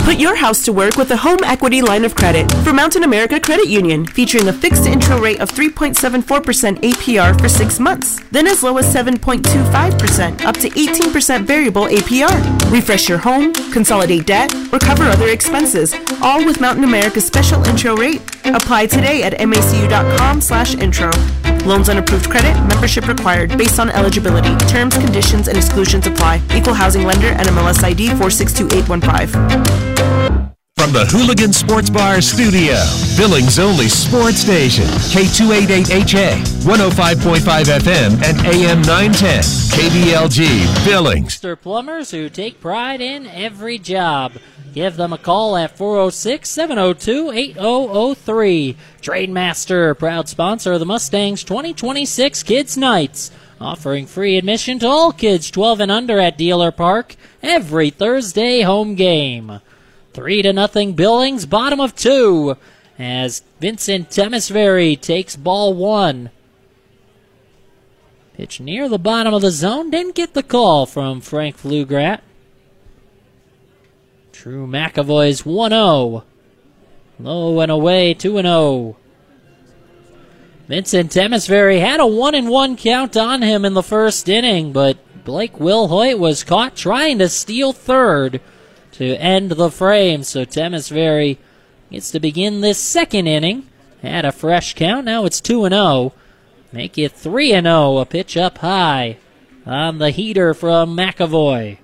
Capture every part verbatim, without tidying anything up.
Put your house to work with a home equity line of credit for Mountain America Credit Union, featuring a fixed intro rate of three point seven four percent A P R for six months, then as low as seven point two five percent up to eighteen percent variable A P R. Refresh your home, consolidate debt, or cover other expenses, all with Mountain America's special intro rate. Apply today at macu.com slash intro. Loans on approved credit, membership required, based on eligibility. Terms, conditions, and exclusions apply. Equal housing lender, N M L S I D four six two eight one five. From the Hooligan Sports Bar studio, Billings' only sports station, K two eighty-eight H A, one oh five point five F M and A M nine ten, K B L G, Billings. Master plumbers who take pride in every job. Give them a call at four oh six, seven oh two, eight oh oh three. Trademaster, proud sponsor of the Mustangs twenty twenty-six Kids Nights, offering free admission to all kids twelve and under at Dealer Park every Thursday home game. Three to nothing Billings, bottom of two, as Vincent Temesbury takes ball one. Pitch near the bottom of the zone, didn't get the call from Frank Flugrat. Drew McAvoy's one oh. Low and away, two and oh. Vincent Temesbury had a one and one count on him in the first inning, but Blake Wilhoit was caught trying to steal third to end the frame. So Temesbury gets to begin this second inning. Had a fresh count, now it's two and oh. Make it three and oh, a pitch up high on the heater from McAvoy.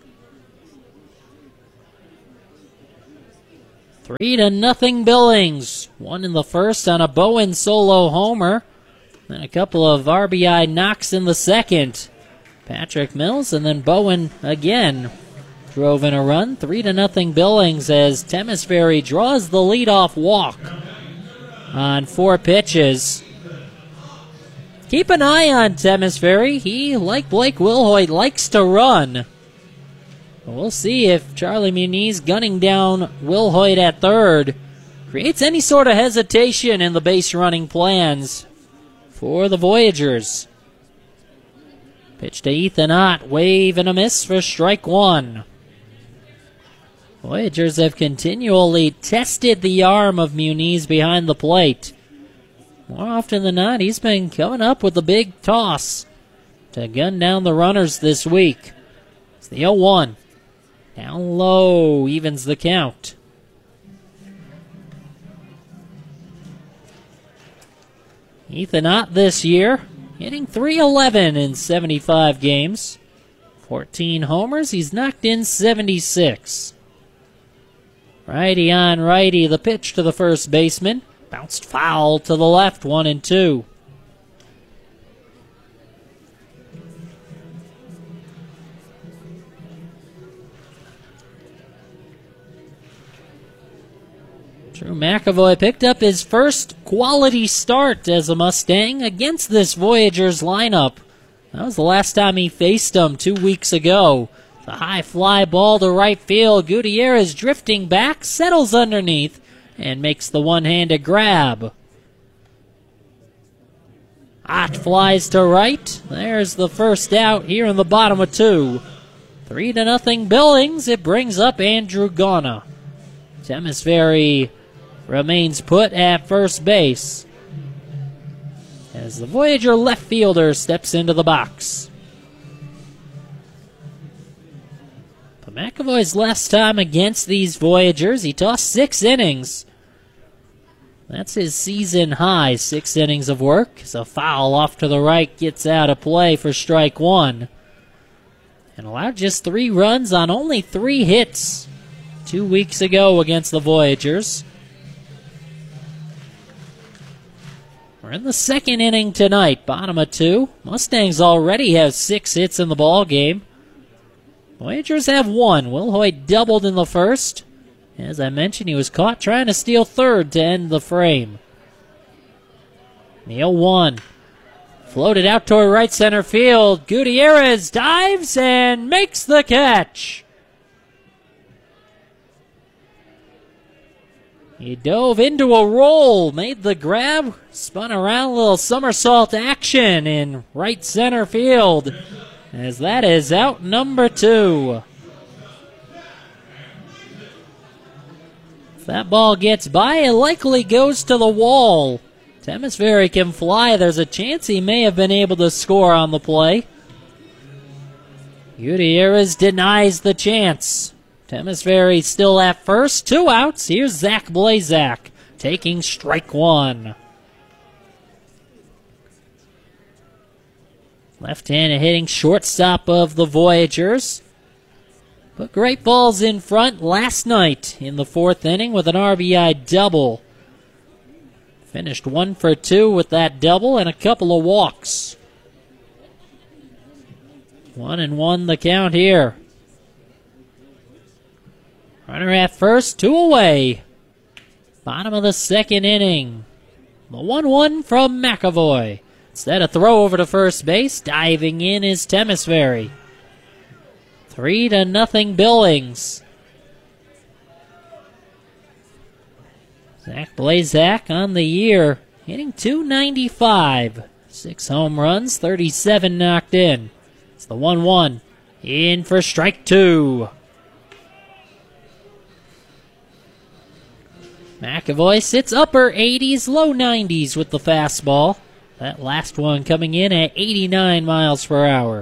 Three to nothing Billings. One in the first on a Bowen solo homer. Then a couple of R B I knocks in the second. Patrick Mills and then Bowen again drove in a run. Three to nothing Billings as Temesbury draws the leadoff walk on four pitches. Keep an eye on Temesbury. He, like Blake Wilhoit, likes to run. We'll see if Charlie Muniz gunning down Wilhoit at third creates any sort of hesitation in the base running plans for the Voyagers. Pitch to Ethan Ott, wave and a miss for strike one. Voyagers have continually tested the arm of Muniz behind the plate. More often than not, he's been coming up with a big toss to gun down the runners this week. It's the oh one. Down low, evens the count. Ethan Ott this year, hitting three eleven in seventy-five games. fourteen homers, he's knocked in seventy-six. Righty on righty, the pitch to the first baseman. Bounced foul to the left, one and two. Drew McAvoy picked up his first quality start as a Mustang against this Voyagers lineup. That was the last time he faced them two weeks ago. The high fly ball to right field. Gutierrez drifting back, settles underneath, and makes the one-handed grab. Ott flies to right. There's the first out here in the bottom of two. Three to nothing Billings. It brings up Andrew Gauna. Temesbury remains put at first base as the Voyager left fielder steps into the box. But McAvoy's last time against these Voyagers, he tossed six innings. That's his season high, six innings of work. So foul off to the right gets out of play for strike one. And allowed just three runs on only three hits two weeks ago against the Voyagers. We're in the second inning tonight, bottom of two. Mustangs already have six hits in the ball game. Voyagers have one. Wilhoit doubled in the first. As I mentioned, he was caught trying to steal third to end the frame. The oh one. Floated out toward right center field. Gutierrez dives and makes the catch. He dove into a roll, made the grab, spun around, a little somersault action in right center field, as that is out number two. that ball gets by, it likely goes to the wall. Temesbury can fly. There's a chance he may have been able to score on the play. Gutierrez denies the chance. Temesbury still at first. Two outs. Here's Zach Blazak taking strike one. Left-handed hitting shortstop of the Voyagers. But Great Falls in front last night in the fourth inning with an R B I double. Finished one for two with that double and a couple of walks. One and one the count here. Runner at first, two away. Bottom of the second inning. The one one from McAvoy. Instead of throw over to first base, diving in is Temesbury. Three to nothing Billings. Zach Blazak on the year, hitting two ninety-five. Six home runs, thirty-seven knocked in. It's the one one. In for strike two. McAvoy sits upper eighties, low nineties with the fastball. That last one coming in at eighty-nine miles per hour.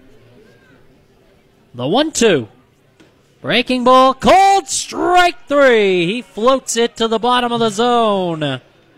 The one two. Breaking ball, called strike three. He floats it to the bottom of the zone.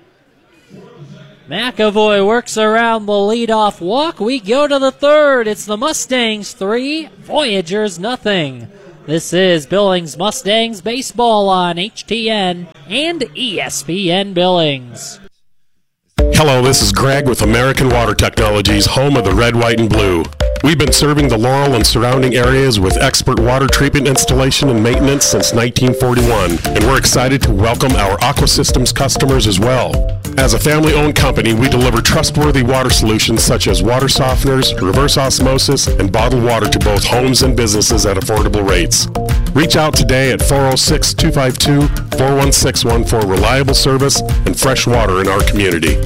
McAvoy works around the leadoff walk. We go to the third. It's the Mustangs three, Voyagers nothing. This is Billings Mustangs baseball on H T N and E S P N Billings. Hello, this is Greg with American Water Technologies, home of the red, white, and blue. We've been serving the Laurel and surrounding areas with expert water treatment installation and maintenance since nineteen forty-one, and we're excited to welcome our Aqua Systems customers as well. As a family-owned company, we deliver trustworthy water solutions such as water softeners, reverse osmosis, and bottled water to both homes and businesses at affordable rates. Reach out today at four oh six, two five two, four one six one for reliable service and fresh water in our community.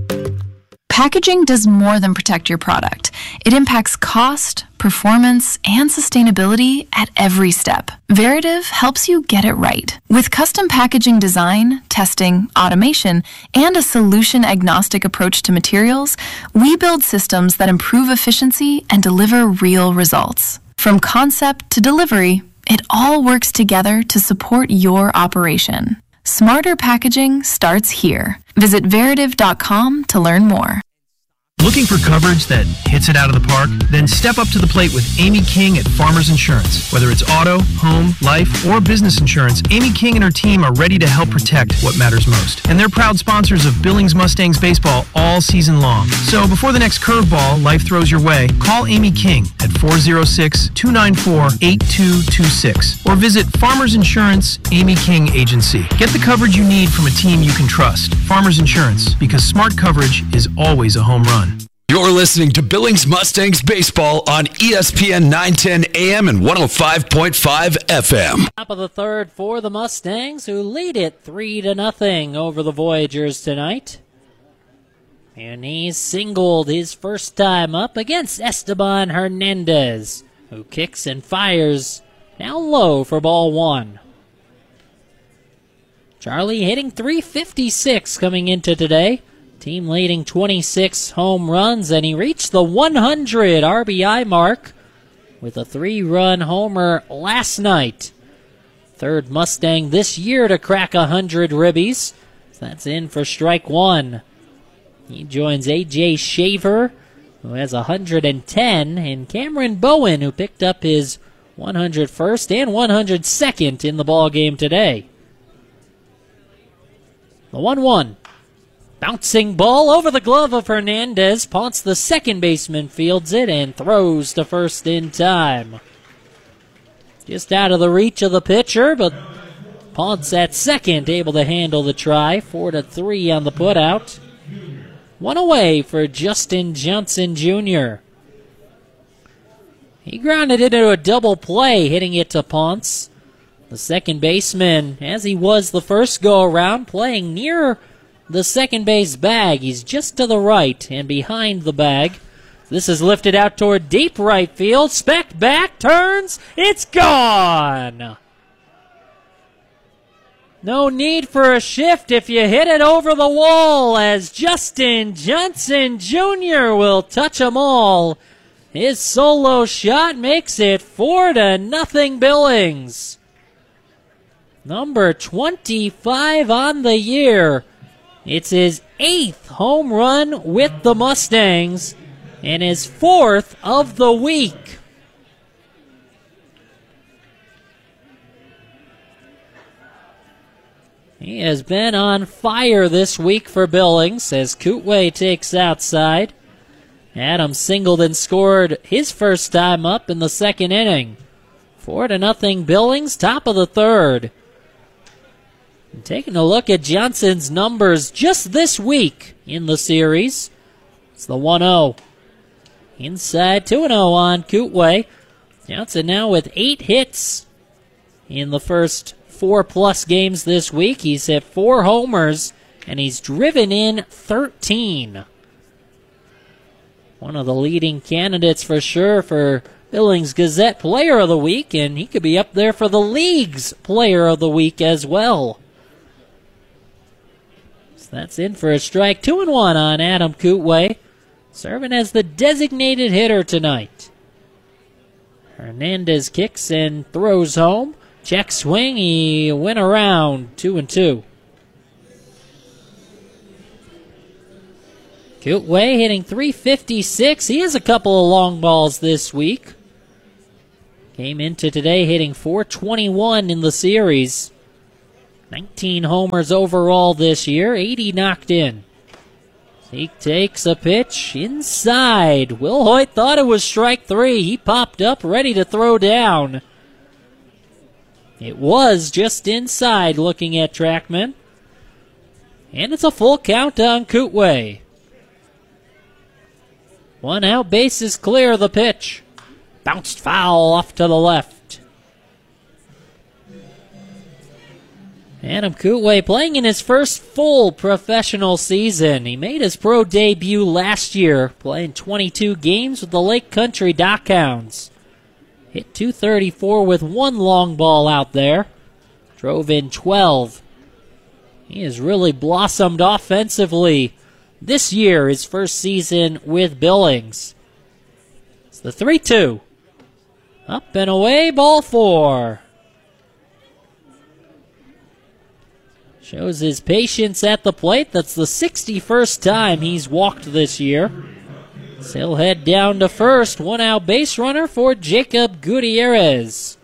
Packaging does more than protect your product. It impacts cost, performance, and sustainability at every step. Veritiv helps you get it right. With custom packaging design, testing, automation, and a solution-agnostic approach to materials, we build systems that improve efficiency and deliver real results. From concept to delivery, it all works together to support your operation. Smarter packaging starts here. Visit Veritiv dot com to learn more. Looking for coverage that hits it out of the park? Then step up to the plate with Amy King at Farmers Insurance. Whether it's auto, home, life, or business insurance, Amy King and her team are ready to help protect what matters most. And they're proud sponsors of Billings Mustangs baseball all season long. So before the next curveball life throws your way, call Amy King at four oh six, two nine four, eight two two six or visit Farmers Insurance Amy King Agency. Get the coverage you need from a team you can trust. Farmers Insurance, because smart coverage is always a home run. You're listening to Billings Mustangs baseball on E S P N nine ten A M and one oh five point five F M. Top of the third for the Mustangs, who lead it three to nothing over the Voyagers tonight. And he's singled his first time up against Esteban Hernandez, who kicks and fires down low for ball one. Charlie hitting three fifty-six coming into today. Team leading twenty-six home runs, and he reached the one hundred R B I mark with a three-run homer last night. Third Mustang this year to crack one hundred ribbies. That's in for strike one. He joins A J Shaver, who has one hundred ten, and Cameron Bowen, who picked up his one hundred first and one hundred second in the ballgame today. The one one. Bouncing ball over the glove of Hernandez. Ponce, the second baseman, fields it and throws to first in time. Just out of the reach of the pitcher, but Ponce at second able to handle the try. Four to three on the putout. One away for Justin Johnson Junior He grounded into a double play, hitting it to Ponce. The second baseman, as he was the first go-around, playing near the second base bag. He's just to the right and behind the bag. This is lifted out toward deep right field. Speck back, turns, it's gone! No need for a shift if you hit it over the wall, as Justin Johnson Junior will touch them all. His solo shot makes it four to nothing Billings. Number twenty-five on the year. It's his eighth home run with the Mustangs and his fourth of the week. He has been on fire this week for Billings as Kootway takes outside. Adam Singleton scored his first time up in the second inning. Four to nothing Billings, top of the third. And taking a look at Johnson's numbers just this week in the series. It's the one oh. Inside two oh on Kootway. Johnson now with eight hits in the first four-plus games this week. He's hit four homers, and he's driven in thirteen. One of the leading candidates for sure for Billings Gazette Player of the Week, and he could be up there for the league's Player of the Week as well. So that's in for a strike. Two and one on Adam Kootway, serving as the designated hitter tonight. Hernandez kicks and throws home. Check swing, he went around, two and two. Kootway hitting three fifty-six. He has a couple of long balls this week. Came into today hitting four twenty-one in the series. nineteen homers overall this year, eighty knocked in. He takes a pitch inside. Will Hoyt thought it was strike three. He popped up ready to throw down. It was just inside looking at Trackman. And it's a full count on Kootway. One out, base is clear, the pitch. Bounced foul off to the left. Adam Kootway playing in his first full professional season. He made his pro debut last year, playing twenty-two games with the Lake Country Dockhounds. Hit two thirty-four with one long ball out there. Drove in twelve. He has really blossomed offensively this year, his first season with Billings. It's the three two. Up and away, ball four. Shows his patience at the plate. That's the sixty-first time he's walked this year. He'll head down to first. One out base runner for Jacob Gutierrez.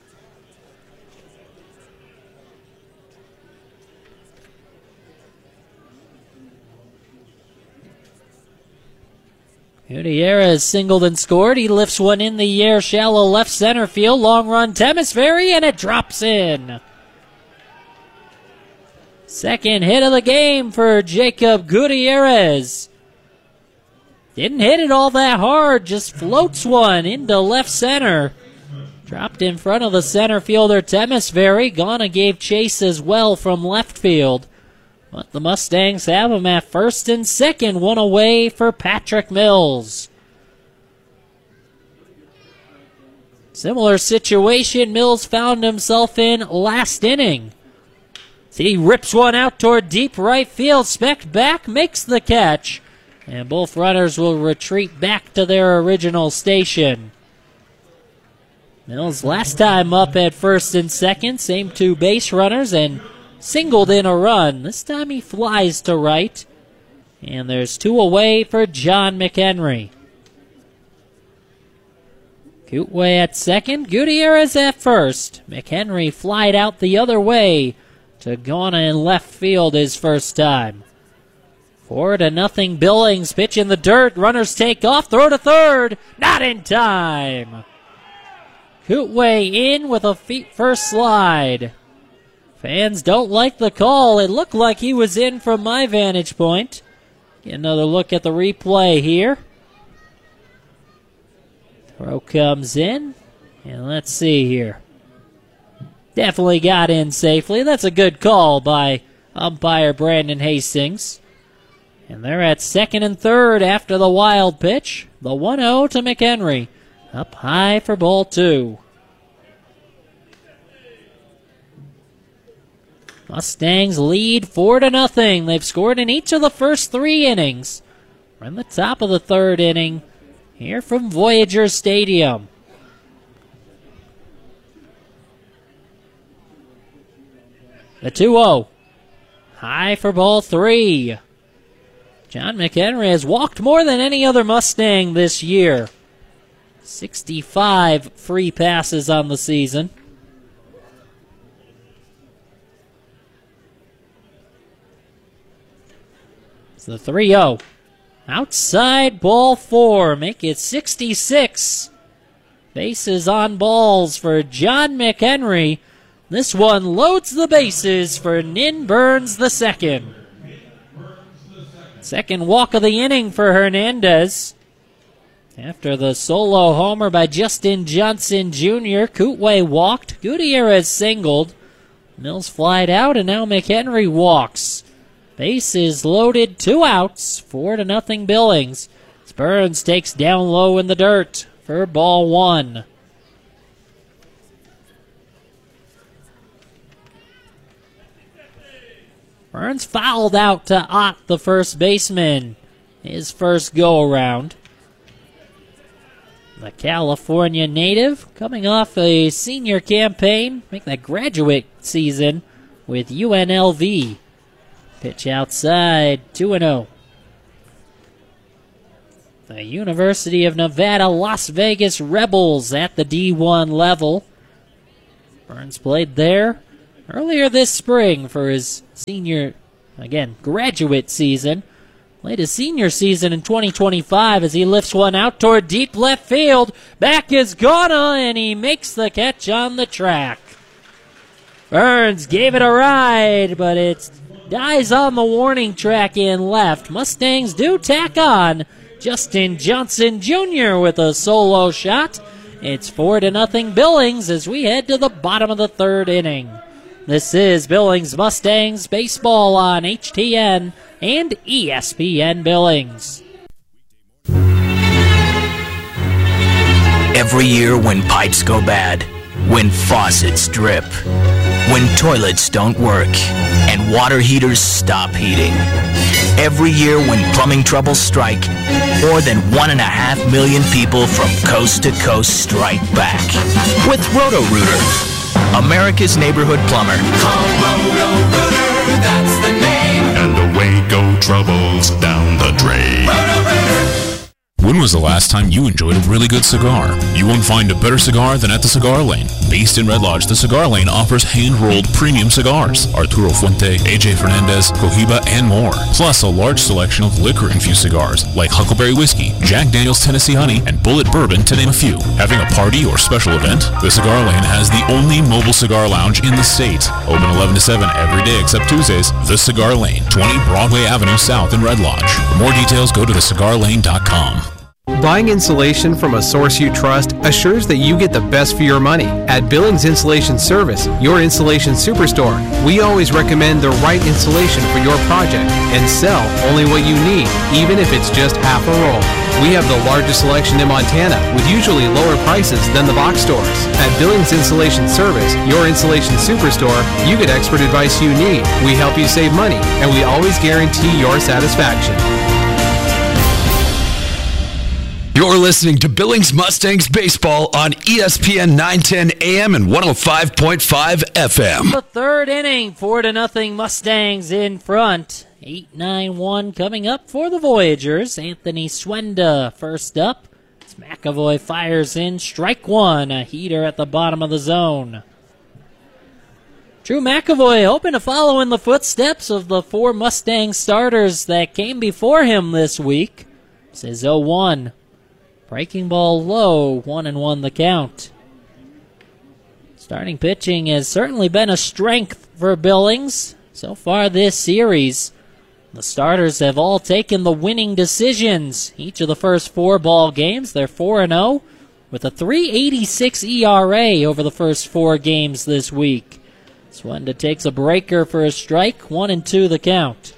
Gutierrez singled and scored. He lifts one in the air, shallow left center field. Long run, Temesbury, and it drops in. Second hit of the game for Jacob Gutierrez. Didn't hit it all that hard, just floats one into left center. Dropped in front of the center fielder Temesbury. Ghana gave chase as well from left field. But the Mustangs have him at first and second, one away for Patrick Mills. Similar situation Mills found himself in last inning. He rips one out toward deep right field. Specht back, makes the catch. And both runners will retreat back to their original station. Mills last time up at first and second, same two base runners, and singled in a run. This time he flies to right. And there's two away for John McHenry. Kootway at second, Gutierrez at first. McHenry flied out the other way to Ghana in left field his first time. Four to nothing Billings. Pitch in the dirt. Runners take off. Throw to third. Not in time. Kootway in with a feet first slide. Fans don't like the call. It looked like he was in from my vantage point. Get another look at the replay here. Throw comes in. And let's see here. Definitely got in safely. That's a good call by umpire Brandon Hastings. And they're at second and third after the wild pitch. The one oh to McHenry. Up high for ball two. Mustangs lead four to nothing. They've scored in each of the first three innings. We're in the top of the third inning here from Voyager Stadium. The two oh. High for ball three. John McHenry has walked more than any other Mustang this year. sixty-five free passes on the season. It's the three oh. Outside ball four. Make it sixty-six. Bases on balls for John McHenry. This one loads the bases for Nin Burns the second. Second walk of the inning for Hernandez. After the solo homer by Justin Johnson Junior, Kootway walked, Gutierrez singled, Mills flied out, and now McHenry walks. Bases loaded, two outs, four to nothing Billings. Burns takes down low in the dirt for ball one. Burns fouled out to Ott, the first baseman. His first go-around. The California native coming off a senior campaign, make that graduate season with U N L V. Pitch outside, two and oh. The University of Nevada, Las Vegas Rebels at the D one level. Burns played there earlier this spring for his senior, again, graduate season. Played his senior season in twenty twenty-five as he lifts one out toward deep left field. Back is Ghana, and he makes the catch on the track. Burns gave it a ride, but it dies on the warning track in left. Mustangs do tack on. Justin Johnson Junior with a solo shot. It's four to nothing Billings as we head to the bottom of the third inning. This is Billings Mustangs baseball on H T N and E S P N Billings. Every year when pipes go bad, when faucets drip, when toilets don't work, and water heaters stop heating. Every year when plumbing troubles strike, more than one and a half million people from coast to coast strike back. With Roto-Rooter, America's neighborhood plumber. Call Roto-Rooter, that's the name. And away go troubles down the drain. Roto-Rooter. When was the last time you enjoyed a really good cigar? You won't find a better cigar than at the Cigar Lane. Based in Red Lodge, the Cigar Lane offers hand-rolled premium cigars. Arturo Fuente, A J Fernandez, Cohiba, and more. Plus a large selection of liquor-infused cigars like Huckleberry Whiskey, Jack Daniel's Tennessee Honey, and Bullet Bourbon, to name a few. Having a party or special event? The Cigar Lane has the only mobile cigar lounge in the state. Open eleven to seven every day except Tuesdays. The Cigar Lane, twenty Broadway Avenue South in Red Lodge. For more details, go to the cigar lane dot com. Buying insulation from a source you trust assures that you get the best for your money. At Billings Insulation Service, your insulation superstore, we always recommend the right insulation for your project and sell only what you need, even if it's just half a roll. We have the largest selection in Montana with usually lower prices than the box stores. At Billings Insulation Service, your insulation superstore, you get expert advice you need. We help you save money, and we always guarantee your satisfaction. You're listening to Billings Mustangs baseball on E S P N nine ten A M and one oh five point five F M. The third inning, four to nothing Mustangs in front. eight nine one coming up for the Voyagers. Anthony Swenda first up. As McAvoy fires in, strike one, a heater at the bottom of the zone. Drew McAvoy hoping to follow in the footsteps of the four Mustang starters that came before him this week. This is oh one. Breaking ball low, one and one the count. Starting pitching has certainly been a strength for Billings so far this series. The starters have all taken the winning decisions. Each of the first four ball games, they're four and oh with a three eighty-six E R A over the first four games this week. Swenda takes a breaker for a strike, one and two the count.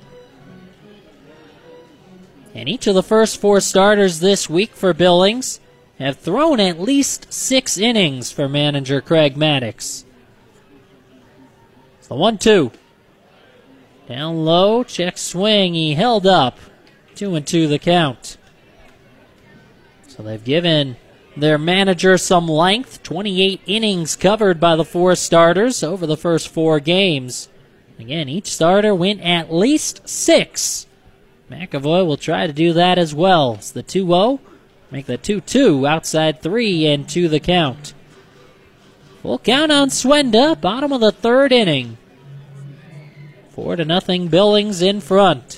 And each of the first four starters this week for Billings have thrown at least six innings for manager Craig Maddox. It's the one two. Down low, check swing. He held up. Two and two the count. So they've given their manager some length. twenty-eight innings covered by the four starters over the first four games. Again, each starter went at least six. McAvoy will try to do that as well. It's the two oh. Make the two two outside three and two the count. Full count on Swenda, bottom of the third inning. Four to nothing Billings in front.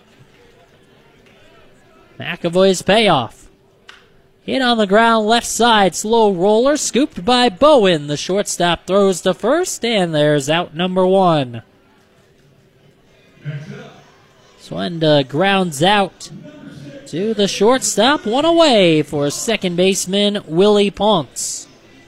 McAvoy's payoff. Hit on the ground left side, slow roller, scooped by Bowen. The shortstop throws to first, and there's out number one. Swenda grounds out to the shortstop, one away for second baseman Willie Ponce.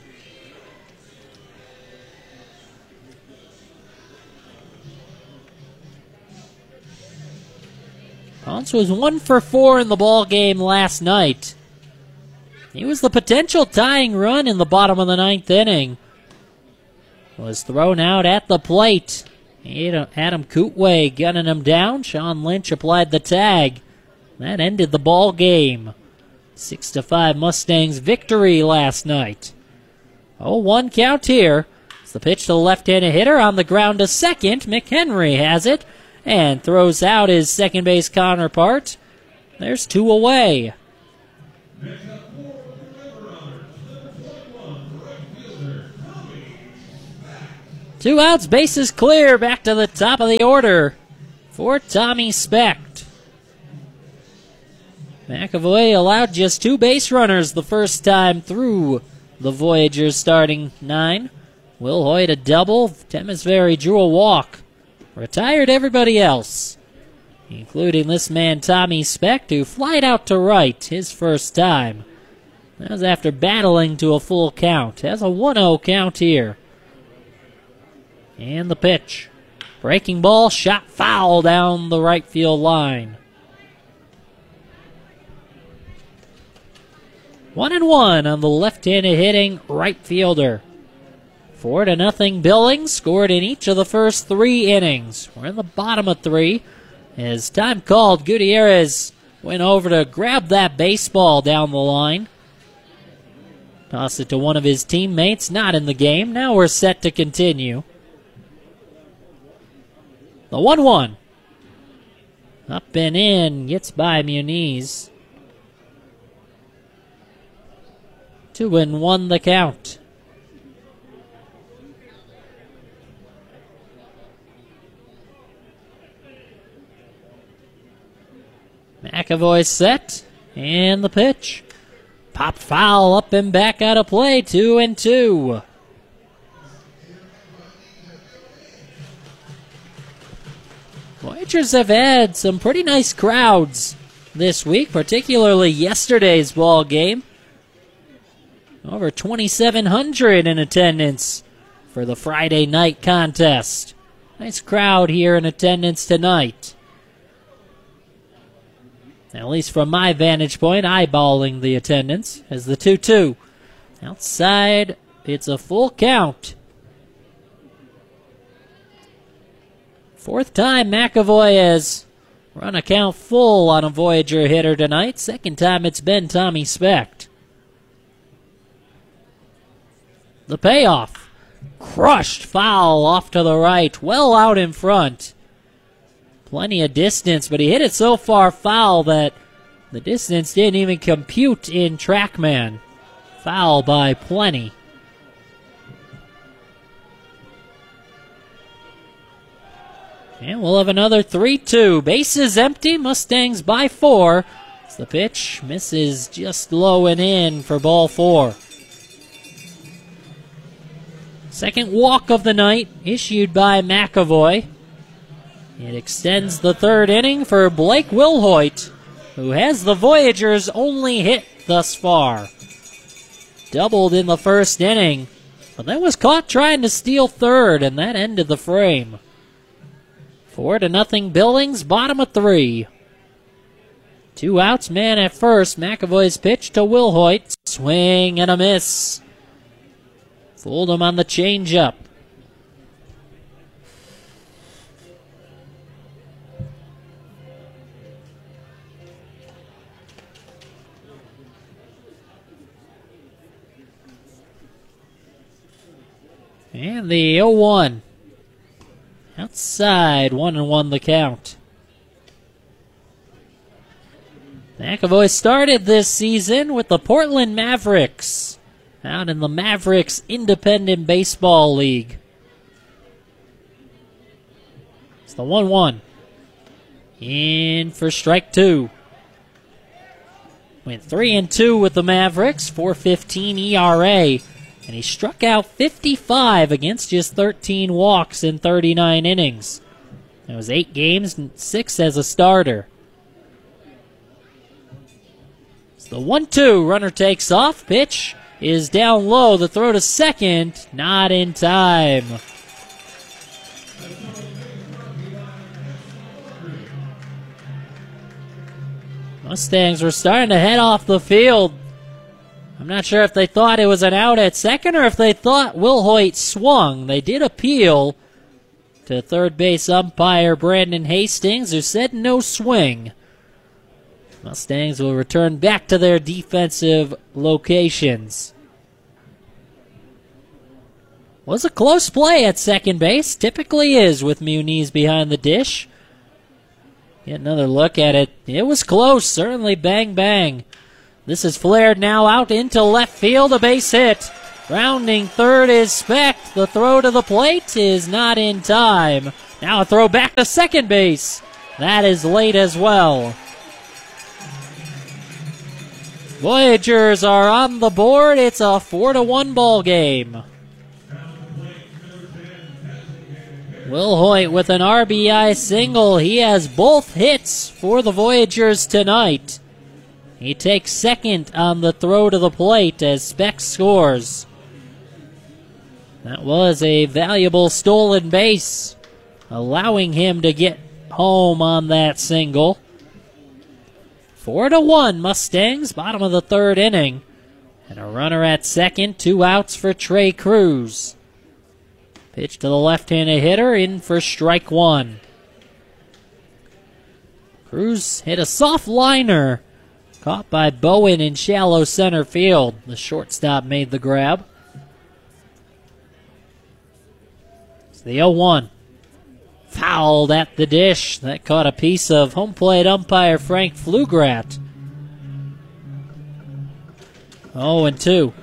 Ponce was one for four in the ball game last night. He was the potential tying run in the bottom of the ninth inning. Was thrown out at the plate. Adam Kootway gunning him down. Sean Lynch applied the tag. That ended the ball game. Six to five Mustangs victory last night. oh one count here. It's the pitch to the left-handed hitter on the ground to second. McHenry has it and throws out his second base counterpart. There's two away. Two outs, bases clear, back to the top of the order for Tommy Specht. McAvoy allowed just two base runners the first time through the Voyagers starting nine. Will Hoyt a double, Temesbury drew a walk. Retired everybody else, including this man Tommy Specht, who flied out to right his first time. That was after battling to a full count. Has a one oh count here. And the pitch. Breaking ball, shot foul down the right field line. One and one on the left-handed hitting right fielder. Four to nothing Billings scored in each of the first three innings. We're in the bottom of three. As time called, Gutierrez went over to grab that baseball down the line. Toss it to one of his teammates, not in the game. Now we're set to continue. The one one. Up and in, gets by Muniz. Two and one the count. McAvoy set, and the pitch. Popped foul, up and back out of play, two and two. Voyagers have had some pretty nice crowds this week, particularly yesterday's ball game. Over twenty-seven hundred in attendance for the Friday night contest. Nice crowd here in attendance tonight. At least from my vantage point, eyeballing the attendance as the two two. Outside, it's a full count. Fourth time McAvoy has run a count full on a Voyager hitter tonight. Second time it's been Tommy Specht. The payoff. Crushed foul off to the right. Well out in front. Plenty of distance, but he hit it so far foul that the distance didn't even compute in TrackMan. Foul by plenty. And we'll have another three two. Bases empty. Mustangs by four. As the pitch misses just low and in for ball four. Second walk of the night issued by McAvoy. It extends the third inning for Blake Wilhoit, who has the Voyagers' only hit thus far. Doubled in the first inning, but then was caught trying to steal third, and that ended the frame. Four to nothing Billings, bottom of three. Two outs, man at first. McAvoy's pitch to Wilhoit. Swing and a miss. Fooled him on the changeup. And the oh one. Outside, one and one the count. McAvoy started this season with the Portland Mavericks out in the Mavericks Independent Baseball League. It's the one one. In for strike two. Went three and two with the Mavericks, four fifteen E R A, and he struck out fifty-five against just thirteen walks in thirty-nine innings. It was eight games and six as a starter. It's the one two. Runner takes off. Pitch is down low. The throw to second, not in time. Mustangs were starting to head off the field. I'm not sure if they thought it was an out at second or if they thought Will Hoyt swung. They did appeal to third base umpire Brandon Hastings, who said no swing. Mustangs will return back to their defensive locations. Was a close play at second base. Typically is with Muniz behind the dish. Get another look at it. It was close. Certainly bang bang. This is flared now out into left field. A base hit. Rounding third is Speck. The throw to the plate is not in time. Now a throw back to second base. That is late as well. Voyagers are on the board. It's a four to one ball game. Will Hoyt with an R B I single. He has both hits for the Voyagers tonight. He takes second on the throw to the plate as Speck scores. That was a valuable stolen base, allowing him to get home on that single. Four to one Mustangs, bottom of the third inning. And a runner at second, two outs for Trey Cruz. Pitch to the left-handed hitter, in for strike one. Cruz hit a soft liner, caught by Bowen in shallow center field. The shortstop made the grab. It's the oh one. Fouled at the dish. That caught a piece of home plate umpire Frank Flugrat. oh and two.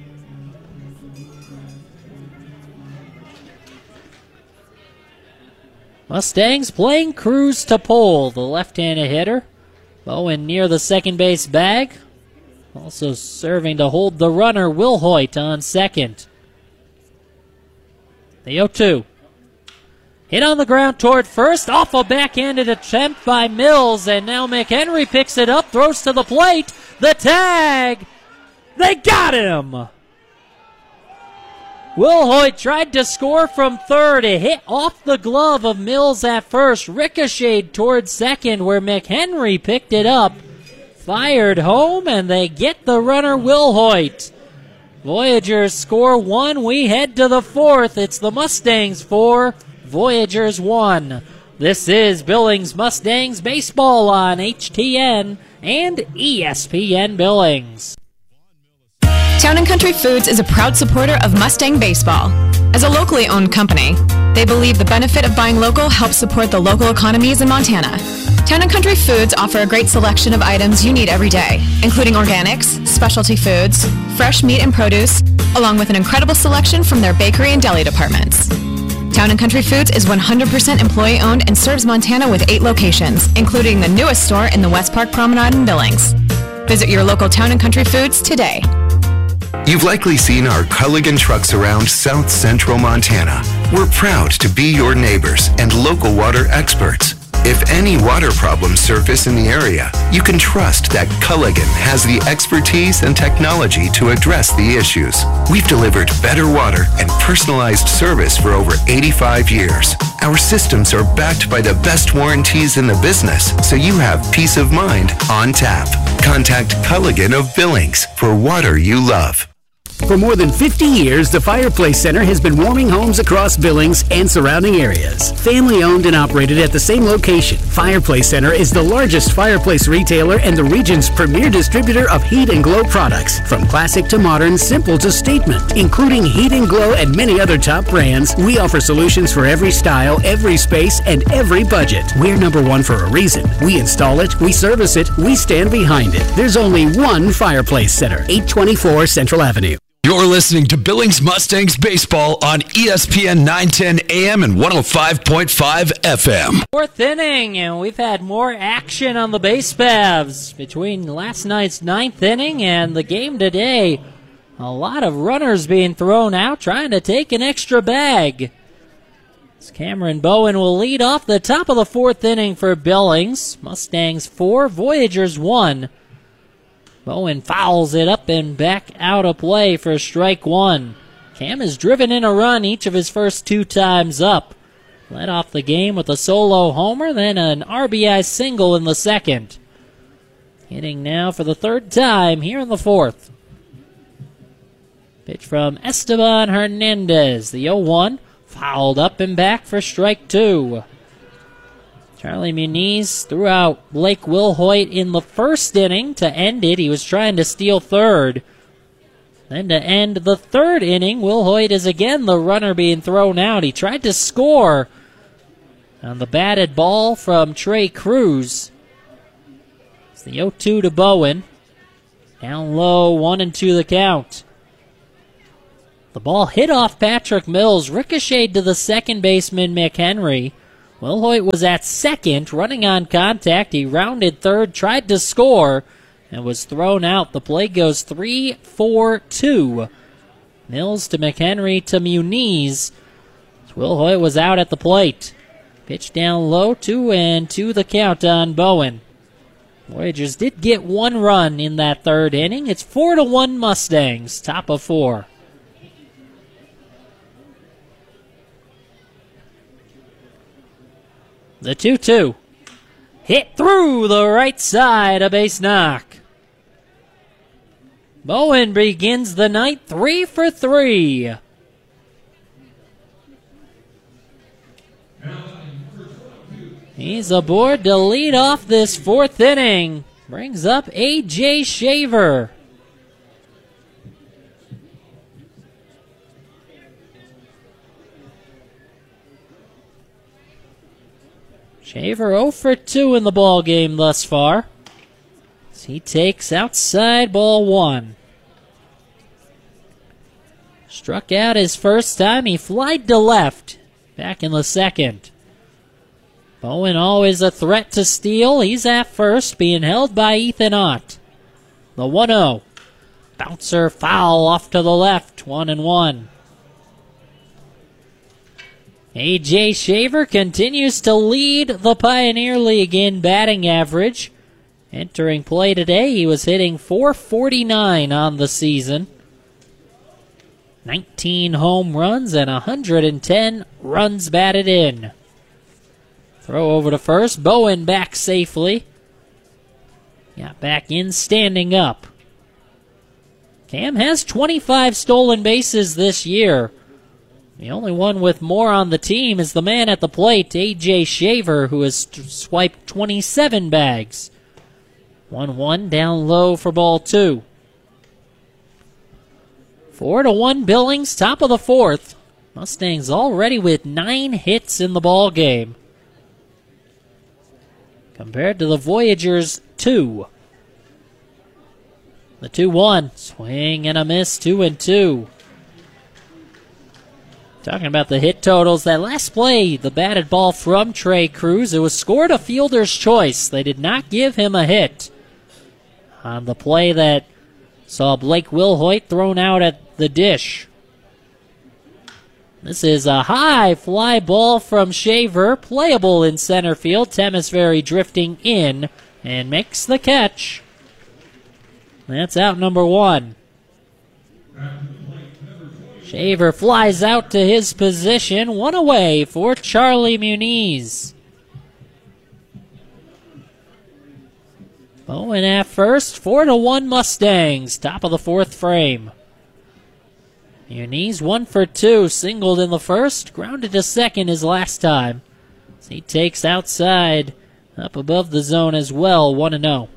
Mustangs playing Cruz to pull, the left-handed hitter. Bowen near the second base bag. Also serving to hold the runner, Will Hoyt on second. The oh two. Hit on the ground toward first, off a backhanded attempt by Mills, and now McHenry picks it up, throws to the plate. The tag! They got him! Will Hoyt tried to score from third. It hit off the glove of Mills at first, ricocheted towards second where McHenry picked it up. Fired home, and they get the runner Will Hoyt. Voyagers score one. We head to the fourth. It's the Mustangs four, Voyagers one. This is Billings Mustangs baseball on H T N and E S P N Billings. Town and Country Foods is a proud supporter of Mustang Baseball. As a locally owned company, they believe the benefit of buying local helps support the local economies in Montana. Town and Country Foods offer a great selection of items you need every day, including organics, specialty foods, fresh meat and produce, along with an incredible selection from their bakery and deli departments. Town and Country Foods is one hundred percent employee-owned and serves Montana with eight locations, including the newest store in the West Park Promenade in Billings. Visit your local Town and Country Foods today. You've likely seen our Culligan trucks around South Central Montana. We're proud to be your neighbors and local water experts. If any water problems surface in the area, you can trust that Culligan has the expertise and technology to address the issues. We've delivered better water and personalized service for over eighty-five years. Our systems are backed by the best warranties in the business, so you have peace of mind on tap. Contact Culligan of Billings for water you love. For more than fifty years, the Fireplace Center has been warming homes across Billings and surrounding areas. Family owned and operated at the same location, Fireplace Center is the largest fireplace retailer and the region's premier distributor of Heat and Glow products. From classic to modern, simple to statement. Including Heat and Glow and many other top brands, we offer solutions for every style, every space, and every budget. We're number one for a reason. We install it, we service it, we stand behind it. There's only one Fireplace Center, eight twenty-four Central Avenue. You're listening to Billings Mustangs Baseball on E S P N nine ten A M and one oh five point five F M. Fourth inning, and we've had more action on the base paths between last night's ninth inning and the game today. A lot of runners being thrown out, trying to take an extra bag. As Cameron Bowen will lead off the top of the fourth inning for Billings. Mustangs four, Voyagers one. Bowen fouls it up and back out of play for strike one. Cam has driven in a run each of his first two times up. Led off the game with a solo homer, then an R B I single in the second. Hitting now for the third time here in the fourth. Pitch from Esteban Hernandez. The oh one fouled up and back for strike two. Charlie Muniz threw out Blake Wilhoit in the first inning to end it. He was trying to steal third. Then to end the third inning, Wilhoit is again the runner being thrown out. He tried to score on the batted ball from Trey Cruz. It's the oh two to Bowen. Down low, one and two the count. The ball hit off Patrick Mills, ricocheted to the second baseman McHenry. Wilhoit was at second, running on contact. He rounded third, tried to score, and was thrown out. The play goes three four two. Mills to McHenry to Muniz. Wilhoit was out at the plate. Pitch down low, two and two the count on Bowen. Voyagers did get one run in that third inning. It's four to one Mustangs, top of four. The two two. Hit through the right side, a base knock. Bowen begins the night three for three. He's aboard to lead off this fourth inning. Brings up A J Shaver. Shaver oh for two in the ball game thus far. As he takes outside ball one. Struck out his first time. He flied to left. Back in the second. Bowen always a threat to steal. He's at first, being held by Ethan Ott. The one oh. Bouncer foul off to the left. One and one. A J Shaver continues to lead the Pioneer League in batting average. Entering play today, he was hitting four forty-nine on the season. nineteen home runs and one hundred ten runs batted in. Throw over to first. Bowen back safely. Got back in standing up. Cam has twenty-five stolen bases this year. The only one with more on the team is the man at the plate, A J Shaver, who has swiped twenty-seven bags. one one down low for ball two. four to one Billings, top of the fourth. Mustangs already with nine hits in the ball game. Compared to the Voyagers, two. The two one. Swing and a miss, two and two. Talking about the hit totals, that last play, the batted ball from Trey Cruz, it was scored a fielder's choice. They did not give him a hit. On the play that saw Blake Wilhoit thrown out at the dish. This is a high fly ball from Shaver, playable in center field. Temesbury drifting in and makes the catch. That's out number one. Shaver flies out to his position. One away for Charlie Muniz. Bowen at first. Four to one Mustangs. Top of the fourth frame. Muniz one for two, singled in the first, grounded to second his last time. As he takes outside, up above the zone as well, one and oh.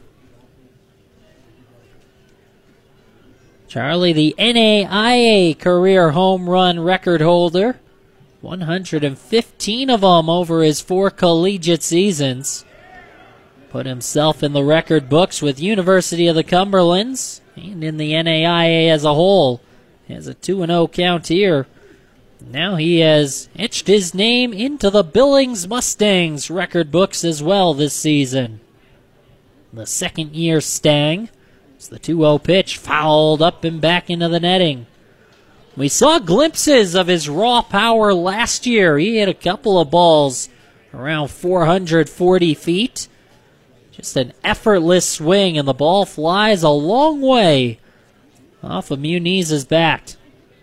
Charlie, the N A I A career home run record holder, one hundred fifteen of them over his four collegiate seasons. Put himself in the record books with University of the Cumberlands and in the N A I A as a whole. He has a two and oh count here. Now he has etched his name into the Billings Mustangs record books as well this season. The second year Stang. It's the two oh pitch fouled up and back into the netting. We saw glimpses of his raw power last year. He hit a couple of balls around four hundred forty feet. Just an effortless swing, and the ball flies a long way off of Muniz's bat.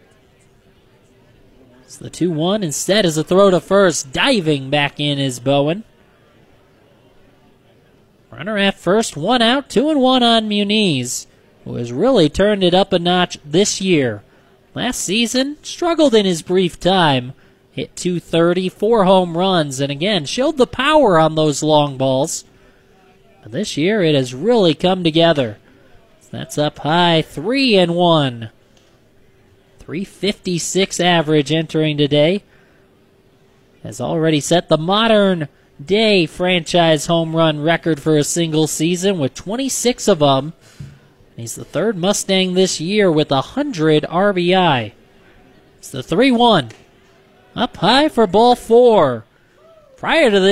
It's the two one. Instead is a throw to first. Diving back in is Bowen. Runner at first, one out, two and one on Muniz, who has really turned it up a notch this year. Last season, struggled in his brief time. Hit two thirty, four home runs, and again, showed the power on those long balls. But this year, it has really come together. That's up high, three and one. three fifty-six average entering today. Has already set the modern day franchise home run record for a single season with twenty-six of them. He's the third Mustang this year with one hundred R B I. It's the three one. Up high for ball four. Prior to this,